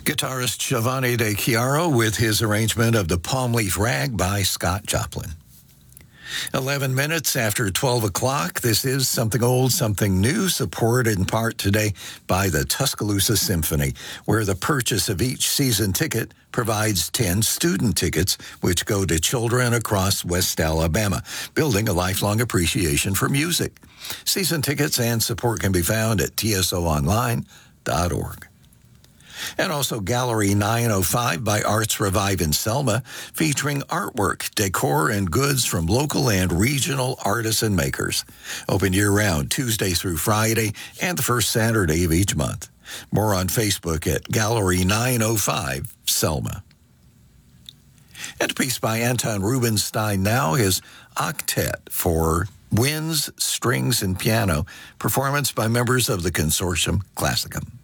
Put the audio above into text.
Guitarist Giovanni De Chiaro with his arrangement of the Palm Leaf Rag by Scott Joplin. 11 minutes after 12 o'clock, this is Something Old, Something New, supported in part today by the Tuscaloosa Symphony, where the purchase of each season ticket provides 10 student tickets, which go to children across West Alabama, building a lifelong appreciation for music. Season tickets and support can be found at tsoonline.org. And also Gallery 905 by Arts Revive in Selma, featuring artwork, decor, and goods from local and regional artists and makers. Open year-round, Tuesday through Friday, and the first Saturday of each month. More on Facebook at Gallery 905 Selma. And a piece by Anton Rubinstein now is Octet for winds, strings, and piano, performance by members of the Consortium Classicum.